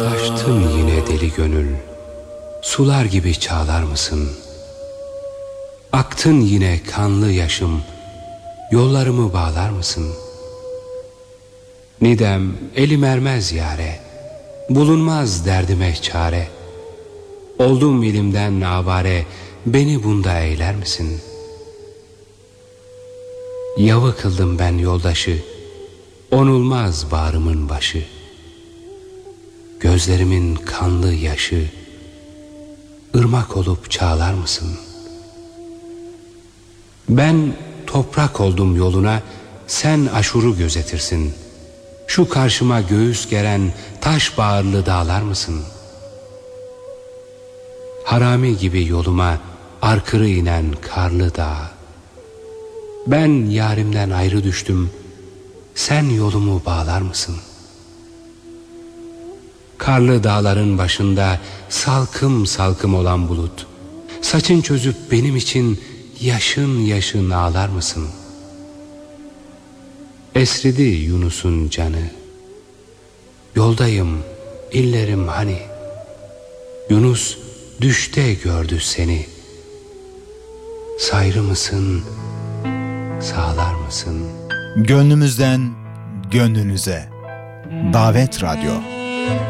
Taştın yine deli gönül, sular gibi çağlar mısın? Aktın yine kanlı yaşım, yollarımı bağlar mısın? Nidem elim ermez yâre, bulunmaz derdime çare. Oldum ilimden avare, beni bunda eyler misin? Yavı kıldım ben yoldaşı, onulmaz bağrımın başı. Gözlerimin kanlı yaşı, ırmak olup çağlar mısın? Ben toprak oldum yoluna, sen aşuru gözetirsin. Şu karşıma göğüs geren taş bağırlı dağlar mısın? Harami gibi yoluma arkırı inen karlı dağ. Ben yarimden ayrı düştüm, sen yolumu bağlar mısın? Karlı dağların başında salkım salkım olan bulut, saçın çözüp benim için yaşın yaşın ağlar mısın? Esridi Yunus'un canı, yoldayım illerim hani? Yunus düşte gördü seni, sayrı mısın, sağlar mısın? Gönlümüzden gönlünüze Davet Radyo.